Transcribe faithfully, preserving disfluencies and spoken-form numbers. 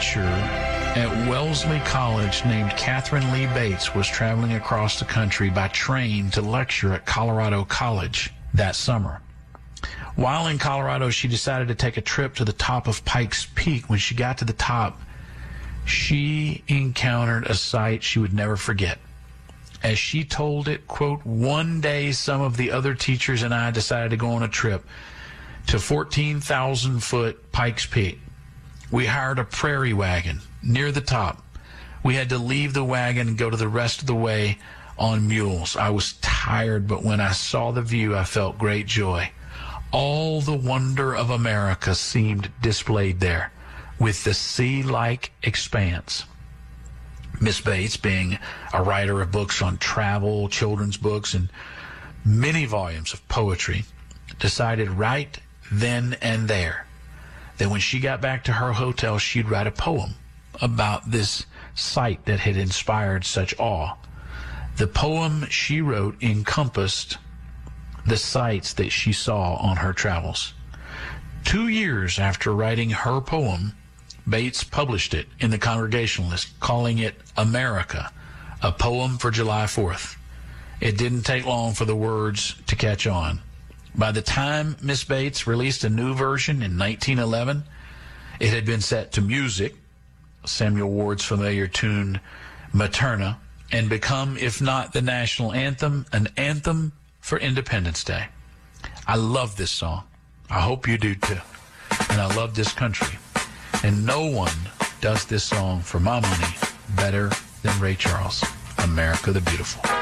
teacher at Wellesley College named Catherine Lee Bates was traveling across the country by train to lecture at Colorado College that summer. While in Colorado, she decided to take a trip to the top of Pikes Peak. When she got to the top, she encountered a sight she would never forget. As she told it, quote, "One day some of the other teachers and I decided to go on a trip to fourteen thousand foot Pikes Peak. We hired a prairie wagon near the top. We had to leave the wagon and go to the rest of the way on mules. I was tired, but when I saw the view, I felt great joy. All the wonder of America seemed displayed there, with the sea-like expanse." Miss Bates, being a writer of books on travel, children's books, and many volumes of poetry, decided right then and there that when she got back to her hotel, she'd write a poem about this sight that had inspired such awe. The poem she wrote encompassed the sights that she saw on her travels. Two years after writing her poem, Bates published it in the Congregationalist, calling it America, a poem for July fourth. It didn't take long for the words to catch on. By the time Miss Bates released a new version in nineteen eleven, it had been set to music, Samuel Ward's familiar tune Materna, and become, if not the national anthem, an anthem for Independence Day. I love this song. I hope you do too. And I love this country. And no one does this song for my money better than Ray Charles, America the Beautiful.